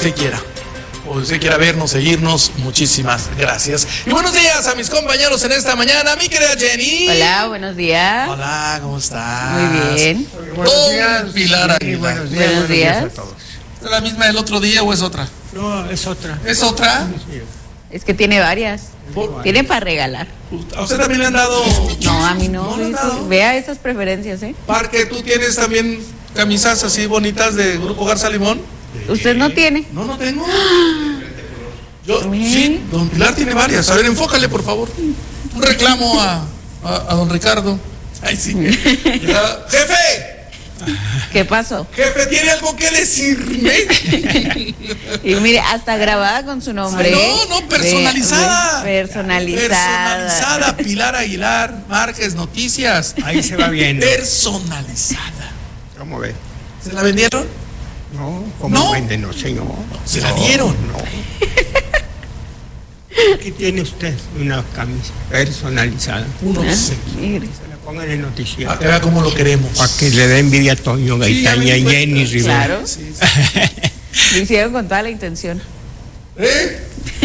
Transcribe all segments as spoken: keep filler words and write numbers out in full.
usted quiera. O usted quiera vernos, seguirnos, muchísimas gracias. Y buenos días a mis compañeros en esta mañana, mi querida Jenny. Hola, buenos días. Hola, ¿cómo estás? Muy bien. Buenos días, Pilar Aguilar. Sí, buenos días, buenos días. a todos. ¿Es la misma del otro día o es otra? No, es otra. ¿Es otra? Es que tiene varias. Por- Tiene para regalar. ¿A usted también le han dado No, a mí no. No le han eso- dado. Vea esas preferencias, ¿eh? parque? ¿Tú tienes también camisas así bonitas de Grupo Garza Limón? Usted no tiene. No, no tengo. Yo, Bien. sí, don Pilar tiene varias. A ver, enfócale, por favor. Un reclamo a, a, a don Ricardo. Ay, sí. Ya, jefe, ¿Qué pasó? jefe, ¿tiene algo que decirme? Y mire, hasta grabada con su nombre. No, no, personalizada. Ve- ve- Personalizada. Personalizada, Pilar Aguilar, Márquez Noticias. Ahí se va viendo. Personalizada. ¿Cómo ve? ¿Se la vendieron? No, ¿cómo No. vende? No, señor. Se la No, dieron. No. Aquí tiene usted una camisa personalizada. Uno Ah, se mire. Se la pongan en Para noticias. que vea cómo lo queremos. Para que le dé envidia a Toño Sí, ya Gaitán me y a di cuenta. Jenny Rivera. Claro. Sí, sí. Lo hicieron con toda la intención. ¿Eh?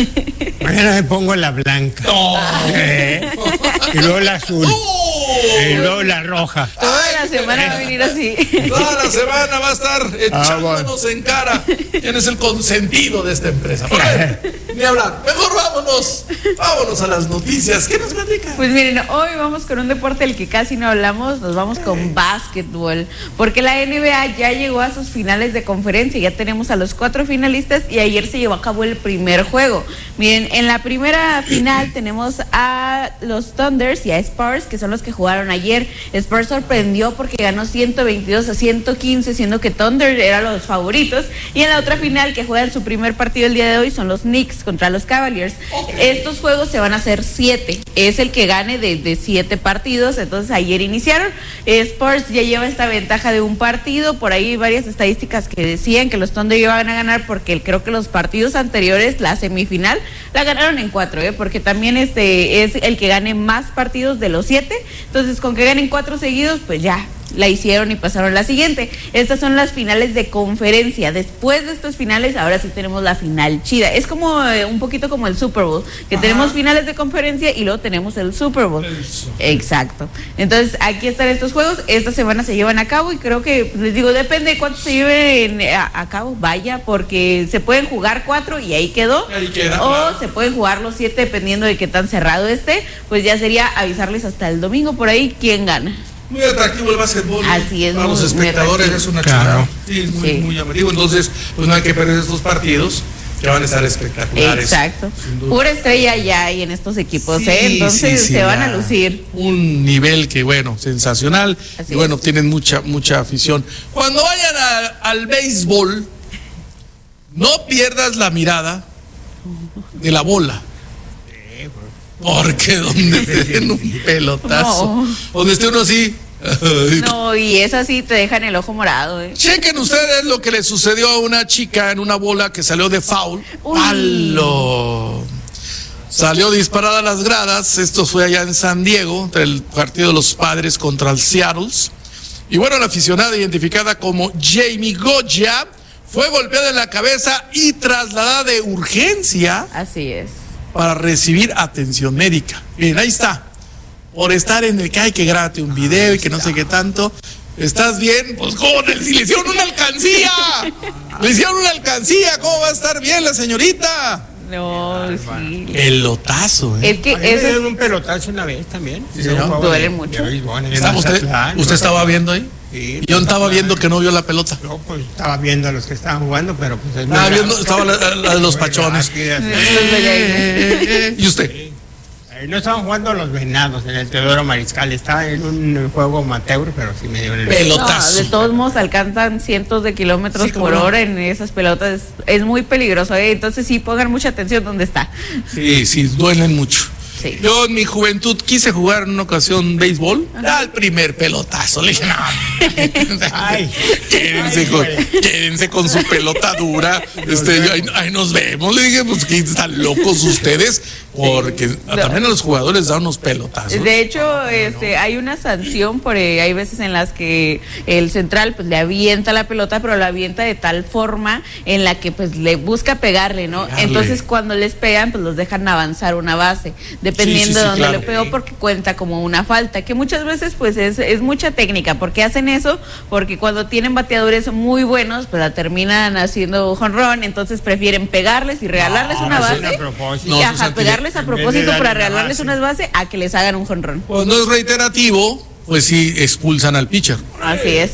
Mañana me pongo la blanca. No. Eh, Y luego la azul. ¡Oh! Y luego la roja. Toda la semana va a venir así. Toda la semana va a estar echándonos en cara quién es el consentido de esta empresa. Pero, ni hablar. Mejor vámonos. Vámonos a las noticias. ¿Qué nos platican? Pues miren, hoy vamos con un deporte del que casi no hablamos, nos vamos con básquetbol, porque la N B A ya llegó a sus finales de conferencia, ya tenemos a los cuatro finalistas y ayer se llevó a cabo el primer juego. Miren, en la primera final tenemos a los Thunders y a Spurs, que son los que jugaron ayer. Spurs sorprendió porque ganó ciento veintidós a ciento quince, siendo que Thunder eran los favoritos. Y en la otra final, que juegan su primer partido el día de hoy, son los Knicks contra los Cavaliers. Estos juegos se van a hacer siete. Es el que gane de, de siete partidos. Entonces ayer iniciaron. Eh, Spurs ya lleva esta ventaja de un partido. Por ahí hay varias estadísticas que decían que los Thunder iban a ganar porque creo que los partidos anteriores, la semifinal, la ganaron en cuatro, ¿eh? Porque también este es el que gane más partidos de los siete. Entonces con que ganen cuatro seguidos, pues ya la hicieron y pasaron a la siguiente. Estas son las finales de conferencia. Después de estas finales, ahora sí tenemos la final chida. Es como eh, un poquito como el Super Bowl, que Ajá. tenemos finales de conferencia y luego tenemos el Super Bowl. Exacto. Entonces, aquí están estos juegos. Esta semana se llevan a cabo y creo que, les digo, depende de cuánto se lleven a, a cabo. Vaya, porque se pueden jugar cuatro y ahí quedó. Ahí queda, o claro. se pueden jugar los siete dependiendo de qué tan cerrado esté. Pues ya sería avisarles hasta el domingo por ahí quién gana. Muy atractivo el básquetbol. Así es, para muy- los muy espectadores atractivo. es una Claro. chulada. Sí, es muy, Sí. muy llamativo. Entonces, pues no hay que perder estos partidos que van a estar espectaculares. Exacto. sin duda. Pura estrella ya hay en estos equipos, Sí, ¿eh? Entonces sí, sí, se van ya. a lucir. Un nivel que, bueno, sensacional. Así y bueno, es. tienen mucha, mucha afición. Cuando vayan a- al béisbol, no pierdas la mirada de la bola. Porque donde te den un pelotazo, No. donde esté uno así. ay, No, y es así, te dejan el ojo morado, ¿eh? Chequen ustedes lo que le sucedió a una chica en una bola que salió de foul. Uy. ¡Palo! Salió disparada a las gradas. Esto fue allá en San Diego, entre el partido de los Padres contra el Seattle. Y bueno, la aficionada identificada como Jamie Goya fue golpeada en la cabeza y trasladada de urgencia Así es. para recibir atención médica. Bien, ahí está. Por estar en el que hay que grábate un video y que no sé qué tanto. ¿Estás bien? Pues con el, si le hicieron una alcancía. Le hicieron una alcancía. ¿Cómo va a estar bien la señorita? No, sí. Pelotazo, ¿eh? Es que A mí me eso dieron es... un pelotazo una vez también. Sí, señor. Yo jugaba Duele de- mucho. de béisbol en ¿Está usted, Mazatlán, ¿Usted ¿no? estaba viendo ahí? Sí, Yo estaba Mazatlán. viendo que no vio la pelota. Yo pues estaba viendo a los que estaban jugando, pero pues es muy Estaba grave. viendo, estaba la, la de los Muy pachones. rápida, sí. Eh, ¿Y usted? Eh, No estaban jugando los venados en el Teodoro Mariscal, estaba en un juego amateur, pero sí me dio el Pelotazo. No, de todos modos alcanzan cientos de kilómetros Sí, cómo por no. hora en esas pelotas. Es, es muy peligroso, ¿eh? Entonces sí, pongan mucha atención donde está. Sí, sí, duelen mucho. Sí. Yo en mi juventud quise jugar en una ocasión béisbol. Al primer pelotazo. Le dije, no. Ay. quédense, Ay, con, güey. quédense con su pelota dura. Este, yo, ahí, ahí nos vemos. Le dije, pues que están locos ustedes. Porque sí. también a los jugadores da unos pelotazos. De hecho, este, hay una sanción por eh, hay veces en las que el central pues le avienta la pelota, pero la avienta de tal forma en la que pues le busca pegarle, ¿no? Pegarle. Entonces cuando les pegan, pues los dejan avanzar una base, dependiendo sí, sí, sí, de dónde claro. le pegó, porque cuenta como una falta, que muchas veces pues es, es mucha técnica. ¿Por qué hacen eso? Porque cuando tienen bateadores muy buenos, pues la terminan haciendo jonrón, entonces prefieren pegarles y regalarles no, una base no, y ajá, pegarles a propósito para regalarles unas bases a que les hagan un jonrón. Cuando es reiterativo, pues sí expulsan al pitcher. Así es.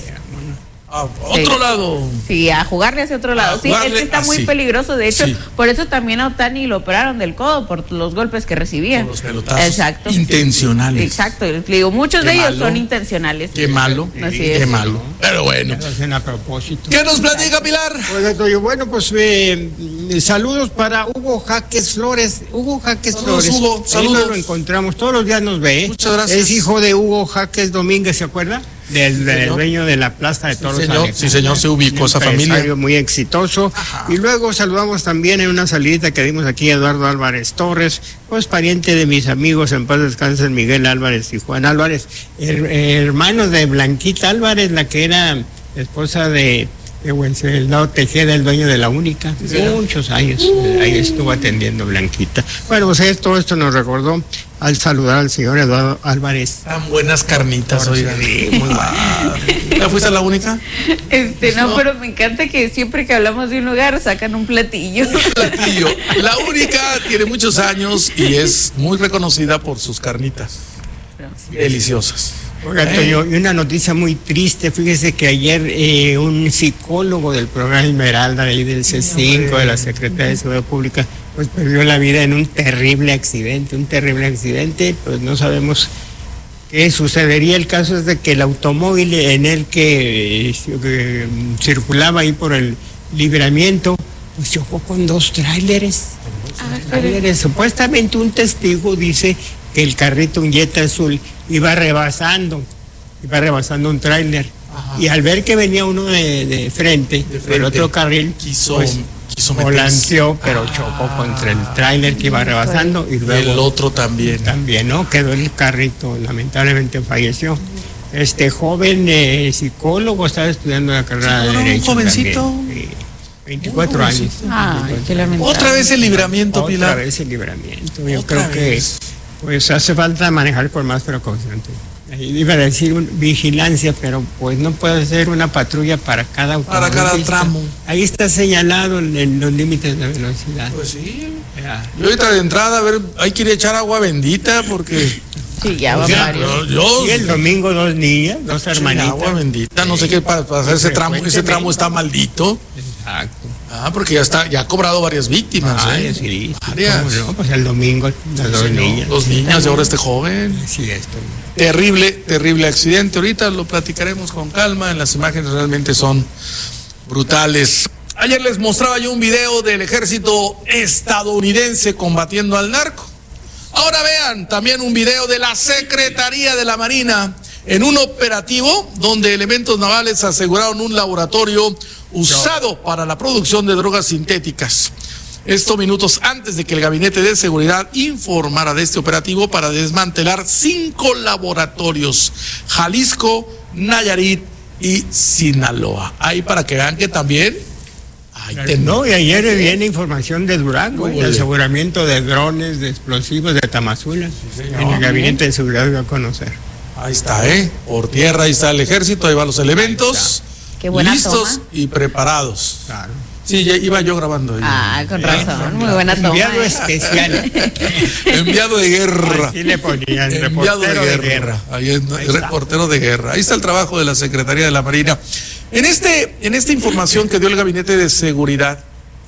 A otro sí. lado. Sí, a jugarle hacia otro lado. Sí, es que está muy peligroso. De hecho, sí. por eso también a Ohtani lo operaron del codo, por los golpes que recibía. Por los pelotazos. Exacto. Intencionales. Exacto. Le digo, muchos Qué de ellos malo. son intencionales. Qué malo. Así Qué es. malo. Pero bueno. A propósito. ¿Qué nos platica, Pilar? Pues, bueno, pues eh, saludos para Hugo Jaques Flores. Hugo Jaques saludos, Flores. Hugo, saludos. Ahí lo encontramos, todos los días nos ve. Muchas gracias. Es hijo de Hugo Jaques Domínguez, ¿se acuerda? Del, del dueño de la Plaza de Toros. Sí, señor, sí, señor, se ubicó esa familia. Muy exitoso. Ajá. Y luego saludamos también en una salidita que dimos aquí a Eduardo Álvarez Torres, pues pariente de mis amigos, en paz descansen, Miguel Álvarez y Juan Álvarez, her, hermano de Blanquita Álvarez, la que era esposa de, de Wenceslao Tejeda, el dueño de La Única. Sí, muchos años, ahí estuvo atendiendo Blanquita. Bueno, pues todo esto nos recordó al saludar al señor Eduardo Álvarez. Tan buenas carnitas, oiga. Sí, muy buenas. ¿Ya fuiste a La Única? Este, no, no, pero me encanta que siempre que hablamos de un lugar sacan un platillo. Un platillo. La Única tiene muchos años y es muy reconocida por sus carnitas. Sí, deliciosas. Oiga, Antonio, y una noticia muy triste, fíjese que ayer eh, un psicólogo del programa Esmeralda, ahí del C cinco, de la Secretaría de Seguridad Pública, pues perdió la vida en un terrible accidente, un terrible accidente, pues no sabemos qué sucedería. El caso es de que el automóvil en el que, que circulaba ahí por el Libramiento, pues chocó con dos tráileres. Ah, tráileres. Supuestamente un testigo dice que el carrito, un Jetta azul, iba rebasando, iba rebasando un tráiler. Y al ver que venía uno de, de frente, de frente, el otro carril, quiso, pues, quiso volanteó, pero ah, chocó contra el tráiler que iba rebasando y luego el otro también. También, ¿no? Quedó el carrito, lamentablemente falleció. Este joven eh, psicólogo estaba estudiando la carrera sí, de Derecho. Un jovencito. También, veinticuatro años. Ay, qué lamentable. Otra vez el Libramiento, Otra Pilar. Otra vez el Libramiento. Yo creo vez. que pues hace falta manejar con más precaución. Iba a decir un, vigilancia, pero pues no puede ser una patrulla para cada automóvil. Para cada tramo. Ahí está señalado en, en los límites de velocidad. Pues sí. Ya. Y ahorita de entrada, a ver, hay que ir a echar agua bendita porque... Sí, ya va varios. Yo, y el domingo dos niñas, dos hermanitas. Agua bendita, no sé qué para, para hacer ese tramo, ese tramo está maldito. Exacto. Ah, porque ya está, ya ha cobrado varias víctimas, ah, ¿eh? Sí, varias. No, pues el domingo las dos sí, niñas. No, dos niñas y ahora este joven. Sí, esto. Terrible, terrible accidente. Ahorita lo platicaremos con calma. En las imágenes realmente son brutales. Ayer les mostraba yo un video del ejército estadounidense combatiendo al narco. Ahora vean también un video de la Secretaría de la Marina en un operativo donde elementos navales aseguraron un laboratorio usado para la producción de drogas sintéticas. Esto minutos antes de que el Gabinete de Seguridad informara de este operativo para desmantelar cinco laboratorios: Jalisco, Nayarit y Sinaloa. Ahí para que vean que también hay no, y ayer sí, viene información de Durango, el aseguramiento de drones, de explosivos de Tamazula, sí, en el Gabinete de Seguridad voy a conocer. Ahí está, ¿eh? Por tierra ahí está el ejército, ahí van los elementos. Qué buena listos toma. Y preparados. Claro. Sí, ya iba yo grabando. Ahí. Ah, con razón, muy buena toma. Enviado ¿eh? especial. Enviado de guerra. Así le ponían, enviado de guerra. De guerra. Ahí es, ahí reportero de guerra. Ahí está el trabajo de la Secretaría de la Marina. En este, en esta información que dio el Gabinete de Seguridad,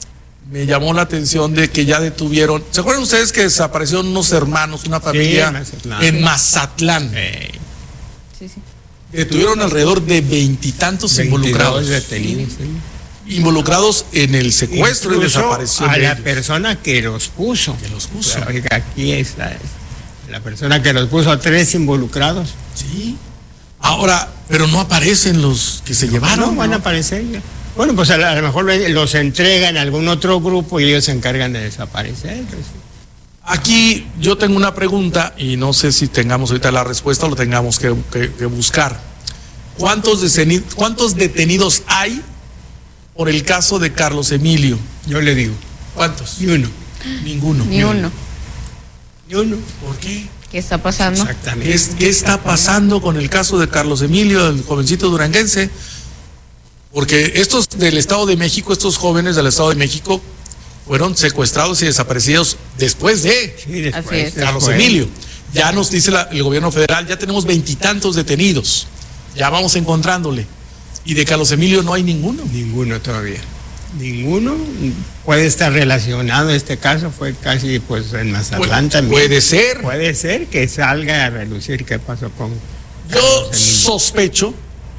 me llamó la atención de que ya detuvieron. ¿Se acuerdan ustedes que desaparecieron unos hermanos, una familia sí, Mazatlán. en Mazatlán? Hey. Sí, sí. Detuvieron alrededor de veintitantos involucrados. Detenidos, sí. Involucrados en el secuestro Incluso y desaparición a de la ellos. persona que los puso. Que los puso. Oiga, aquí está. La persona que los puso a tres involucrados. Sí. Ahora, pero no aparecen los que se no, llevaron. No, van ¿no? a aparecer. Bueno, pues a, a lo mejor los entregan a algún otro grupo y ellos se encargan de desaparecer. Pues. Aquí yo tengo una pregunta y no sé si tengamos ahorita la respuesta o lo tengamos que, que, que buscar. ¿Cuántos, deteni- ¿Cuántos detenidos hay por el caso de Carlos Emilio? Yo le digo. ¿Cuántos? Ni uno. Ninguno. Ni uno. Ni uno. ¿Por qué? ¿Qué está pasando? Exactamente. ¿Qué, es- qué está pasando con el caso de Carlos Emilio, el jovencito duranguense? Porque estos del Estado de México, estos jóvenes del Estado de México, fueron secuestrados y desaparecidos después de Sí, después, Así es. Carlos después. Emilio. Ya nos dice la- el gobierno federal, ya tenemos veintitantos detenidos, ya vamos encontrándole. Y de Carlos Emilio no hay ninguno. Ninguno todavía. Ninguno puede estar relacionado. Este caso fue casi pues en Mazatlán Pu- también. puede ser. Puede ser que salga a relucir qué pasó con Yo Carlos Emilio. sospecho,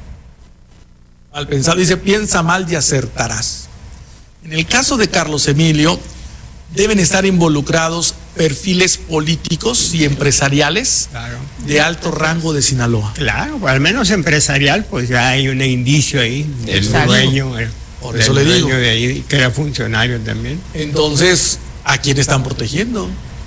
al pensar, dice, piensa mal y acertarás. En el caso de Carlos Emilio, deben estar involucrados perfiles políticos y empresariales Claro. de alto rango de Sinaloa. Claro, al menos empresarial, pues ya hay un indicio ahí del Exacto. dueño. eh, Por del eso le digo. dueño de ahí, que era funcionario también. Entonces, ¿a quién están protegiendo?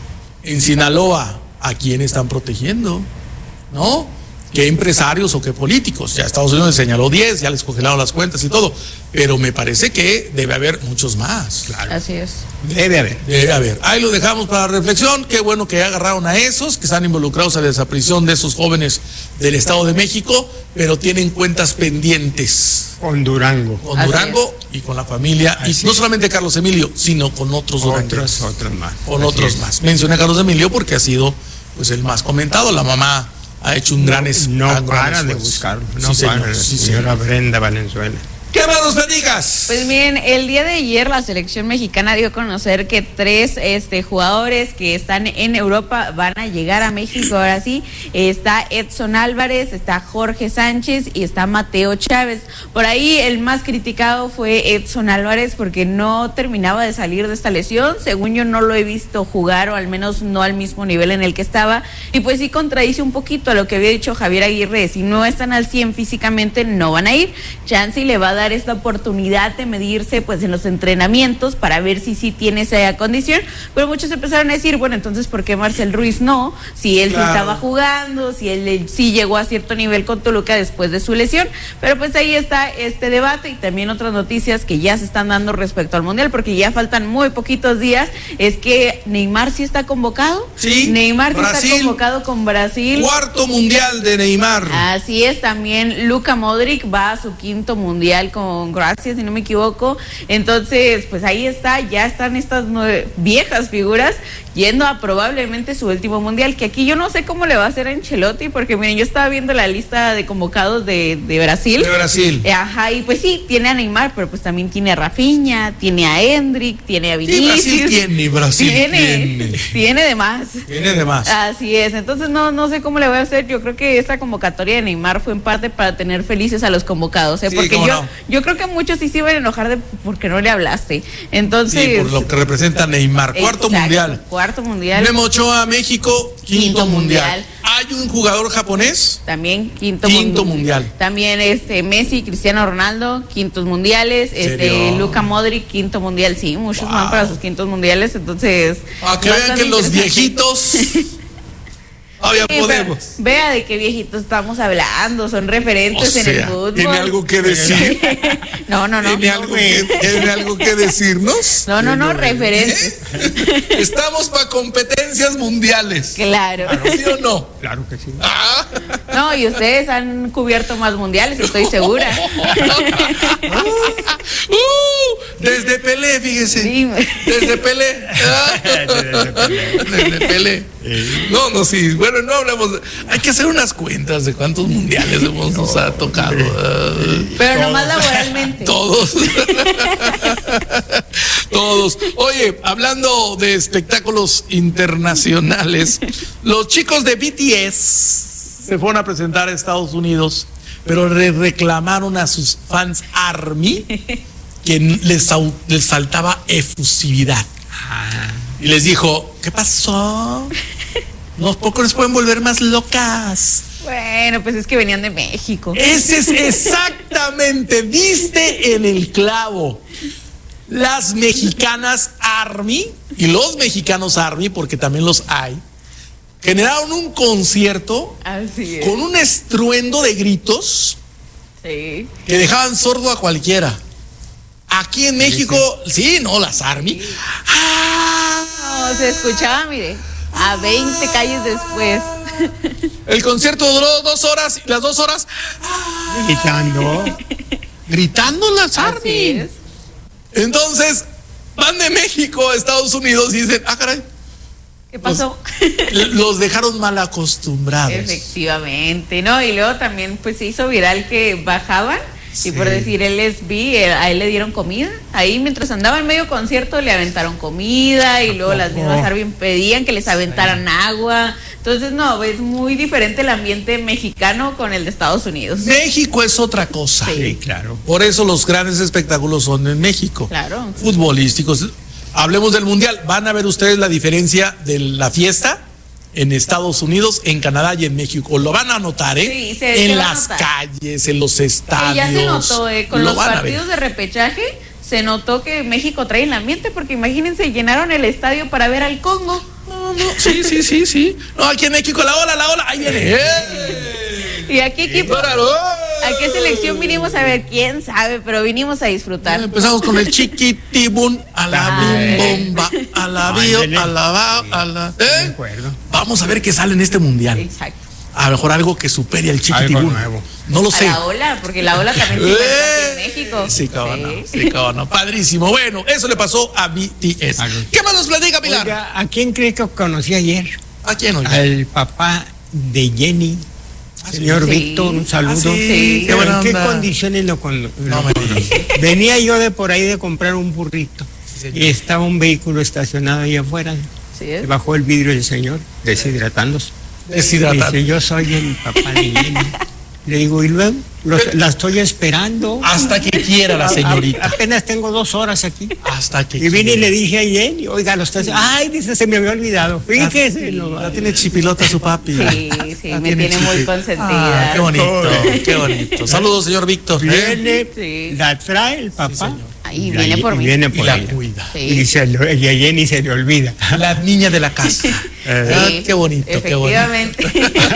En Sinaloa, ¿a quién están protegiendo? ¿No? ¿Qué empresarios o qué políticos? Ya Estados Unidos les señaló diez, ya les congelaron las cuentas y todo, pero me parece que debe haber muchos más. Claro. Así es. Debe haber. Debe haber. Ahí lo dejamos para reflexión. Qué bueno que agarraron a esos que están involucrados en la desaparición de esos jóvenes del Estado de México, pero tienen cuentas pendientes Con Durango. con Así Durango y con la familia, y Así no es. solamente Carlos Emilio, sino con otros Otros, duranguenses. otros más. Con Así otros es. más. Mencioné a Carlos Emilio porque ha sido pues el más comentado. La mamá ha hecho un gran es- No gran para de esfuerzo. buscarlo. Sí, No señor, para. sí, señora señor. Brenda Valenzuela. ¿Qué más nos platicas? Pues miren, el día de ayer la selección mexicana dio a conocer que tres este, jugadores que están en Europa van a llegar a México. Ahora sí, está Edson Álvarez, está Jorge Sánchez y está Mateo Chávez. Por ahí el más criticado fue Edson Álvarez porque no terminaba de salir de esta lesión. Según yo no lo he visto jugar, o al menos no al mismo nivel en el que estaba. Y pues sí contradice un poquito a lo que había dicho Javier Aguirre. Si no están al cien físicamente, no van a ir. Chance le va a dar esta oportunidad de medirse pues en los entrenamientos para ver si sí tiene esa condición, pero muchos empezaron a decir, bueno, entonces ¿por qué Marcel Ruiz no? Si él Claro. sí estaba jugando, si él, él sí llegó a cierto nivel con Toluca después de su lesión, pero pues ahí está este debate y también otras noticias que ya se están dando respecto al Mundial, porque ya faltan muy poquitos días. Es que Neymar sí está convocado. Sí, Neymar sí Brasil. está convocado con Brasil. Cuarto mundial de Neymar. Así es, también Luka Modric va a su quinto mundial con Croacia, si no me equivoco. Entonces, pues ahí está, ya están estas nueve viejas figuras yendo a probablemente su último mundial, que aquí yo no sé cómo le va a hacer a Ancelotti, porque miren, yo estaba viendo la lista de convocados de, de Brasil. De Brasil. Eh, Ajá, y pues sí, tiene a Neymar, pero pues también tiene a Rafinha, tiene a Endrick, tiene a Sí, Vinicius. Brasil tiene, Brasil tiene, tiene. tiene de más. Tiene de más. Así es, entonces no, no sé cómo le voy a hacer. Yo creo que esta convocatoria de Neymar fue en parte para tener felices a los convocados, ¿eh? Sí, Porque cómo yo, no. yo creo que muchos sí se iban a enojar de porque no le hablaste. Entonces, Sí, por lo que representa Neymar. Cuarto exacto, mundial. Cuarto mundial. Memo Ochoa, México, quinto, Quinto mundial. mundial. Hay un jugador japonés. También quinto, Quinto mundi- mundial. También este Messi, Cristiano Ronaldo, quintos mundiales. Este ¿Serio? Luka Modric, quinto mundial. Sí, muchos Wow. van para sus quintos mundiales. Entonces, Para que vean bastante que los interesante. viejitos todavía Sí, podemos. pero vea de qué viejitos estamos hablando, son referentes O en el sea, fútbol. ¿tiene algo que decir? No, no, no. ¿Tiene algo, que, ¿Tiene algo que decirnos? No, no, no, ¿Eh? referentes. Estamos para competencias mundiales. Claro. ¿Sí o no? Claro que sí. Ah. No, y ustedes han cubierto más mundiales, estoy segura. Uh, desde Pelé, fíjese. Dime. Desde Pelé. Desde Pelé. No, no, sí. Bueno, no hablamos. de- Hay que hacer unas cuentas de cuántos mundiales hemos nos ha tocado. Ah, Pero nomás laboralmente. todos. Todos. Oye, hablando de espectáculos internacionales, los chicos de B T S se fueron a presentar a Estados Unidos, pero le reclamaron a sus fans ARMY que les, au- les faltaba efusividad. Y les dijo, ¿qué pasó? Los pocos les pueden volver más locas. Bueno, pues es que venían de México. Ese es exactamente, diste en el clavo. Las mexicanas ARMY y los mexicanos Army, porque también los hay, generaron un concierto Así es. con un estruendo de gritos Sí. que dejaban sordo a cualquiera. Aquí en México, sí, no, las Army. ¡Ah! No, se escuchaba, mire, a veinte calles después. El concierto duró dos horas y las dos horas Gritando. gritando las Así Army. es. Entonces, van de México a Estados Unidos y dicen, ah, caray, ¿Qué pasó? los dejaron mal acostumbrados. Efectivamente, ¿no? Y luego también pues se hizo viral que bajaban Sí. y por decir él les vi, eh, a él le dieron comida. Ahí mientras andaba en medio concierto le aventaron comida y luego las mismas Arby pedían que les aventaran agua. Entonces no, es muy diferente el ambiente mexicano con el de Estados Unidos. México es otra cosa. Sí, claro. Por eso los grandes espectáculos son en México. Claro. Futbolísticos. Hablemos del Mundial. Van a ver ustedes la diferencia de la fiesta en Estados Unidos, en Canadá y en México. Lo van a notar, ¿eh? Sí, se- en se va a las notar. calles, en los estadios. Y ya se notó, eh, con Lo los van a partidos ver. de repechaje, se notó que México trae el ambiente, porque imagínense, llenaron el estadio para ver al Congo. No, no, sí, sí, sí, sí. No, aquí en México, la ola, la ola, ahí viene. ¡Eh! ¿Y a qué equipo? ¡Órale! ¿A qué selección vinimos a ver? ¿Quién sabe? Pero vinimos a disfrutar. Empezamos con el chiquitibun, a la Ay. bim bomba, a la bio, Ándele. a la ba, a la. De ¿Eh? acuerdo. Vamos a ver qué sale en este mundial. Exacto. A lo mejor algo que supere al chiquitibun. nuevo. No lo A sé. la ola, porque la ola también se inventó aquí en México. Sí, cómo no, Sí. sí, cómo no. Padrísimo. Bueno, eso le pasó a B T S. A los- ¿Qué más nos platica, Pilar? Oiga, ¿a quién cree que conocí ayer? ¿A quién, oiga? Al papá de Jenny. Señor sí. Víctor, un saludo. Ah, sí, Sí. qué buena ¿En qué onda. condiciones lo con No me digas. Venía yo de por ahí de comprar un burrito señor. y estaba un vehículo estacionado ahí afuera. Sí, ¿eh? Se bajó el vidrio del señor, deshidratándose. Deshidratado. Dice, yo soy el papá de Jenny. Le digo, y luego, Los- la estoy esperando. Hasta que quiera la A- a- señorita. apenas tengo dos horas aquí. Hasta que Y vine y quiera. le dije a Jenny, oiga, lo estás... Ay, dice, se me había olvidado. Fíjese. lo- La tiene chipilota su papi. Sí, sí, La me tiene muy chipi- consentida. Ah, qué bonito, Todo. qué bonito. Saludos, señor Víctor. ¿eh? Viene, Sí. la trae el papá. señor. Ahí y la- viene por y mí. Viene Y por la ella. cuida. Sí. Y, se lo- y a Jenny se le olvida. La niña de la casa. Ah, Sí, qué bonito, qué bonito. efectivamente.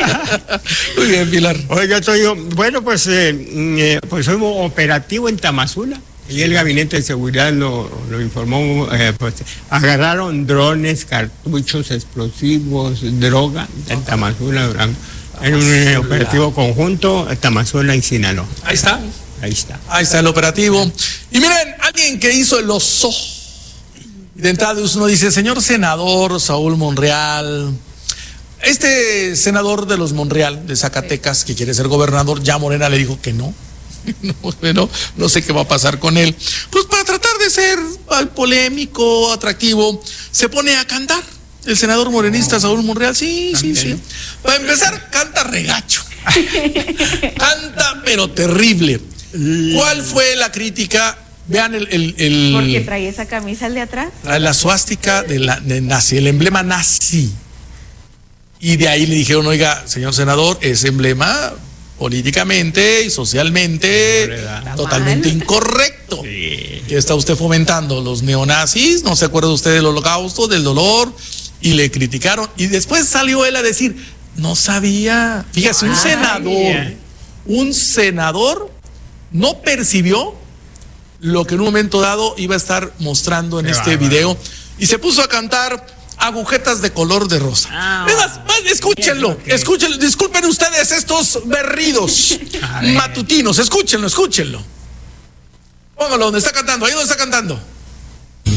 Muy bien, Pilar. Oiga, estoy yo, bueno, pues, eh, mm, eh, pues soy operativo en Tamazula. Y el gabinete de seguridad lo, lo informó, eh, pues agarraron drones, cartuchos, explosivos, droga en Tamazula, Durango. En un eh, operativo conjunto, Tamazula y Sinaloa. Ahí está. Ahí está. Ahí está el operativo. Y miren, alguien que hizo el oso. De entrada uno dice, señor senador Saúl Monreal, este senador de los Monreal, de Zacatecas, que quiere ser gobernador, ya Morena le dijo que no. No, bueno, no sé qué va a pasar con él. Pues para tratar de ser al polémico, atractivo, se pone a cantar. El senador morenista Saúl Monreal, sí, sí, sí. Para empezar, canta regacho. Canta, pero terrible. ¿Cuál fue la crítica? Vean el, el, el- Porque trae esa camisa al de atrás. la suástica de, la, de nazi, el emblema nazi. Y de ahí le dijeron, oiga, señor senador, ese emblema políticamente y socialmente No le da. totalmente Mal. incorrecto. Sí. Que está usted fomentando los neonazis, no se acuerda usted del holocausto, del dolor, y le criticaron. Y después salió él a decir, no sabía. Fíjese, un Ay, senador, ya. un senador no percibió lo que en un momento dado iba a estar mostrando en Qué este bárbaro. video, y se puso a cantar agujetas de color de rosa. Ah. Es más, más, escúchenlo, Ok. escúchenlo, disculpen ustedes estos berridos A ver. matutinos, escúchenlo, escúchenlo. Póngalo donde está cantando, ahí donde está cantando.